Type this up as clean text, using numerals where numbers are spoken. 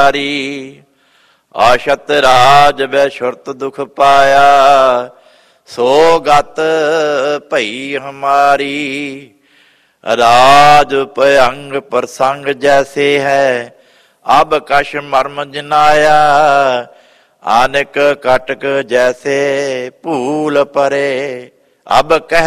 हमारी। आशत राज बै छुरत दुख पाया, सो गत भई हमारी। राज भयंग प्रसंग जैसे है, अब कश मर्म जिनाया। आनिक कटक जैसे भूल परे, अब कह